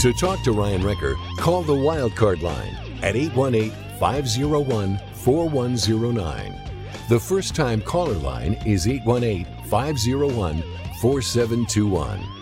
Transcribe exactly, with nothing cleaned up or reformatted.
To talk to Ryan Recker, call the Wildcard line at eight one eight, five oh one, four one oh nine. The first-time caller line is eight one eight, five oh one, four seven two one.